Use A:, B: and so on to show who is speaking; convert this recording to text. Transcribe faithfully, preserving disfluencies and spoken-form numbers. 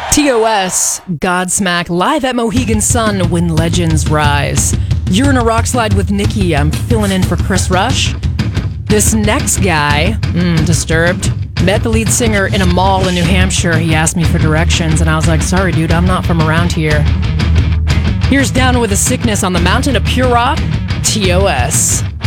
A: T O S, Godsmack, live at Mohegan Sun when legends rise. You're in a rock slide with Nikki. I'm filling in for Chris Rush. This next guy, mm, Disturbed, met the lead singer in a mall in New Hampshire. He asked me for directions, and I was like, sorry, dude, I'm not from around here. Here's Down with a Sickness on the Mountain of Pure Rock, T O S.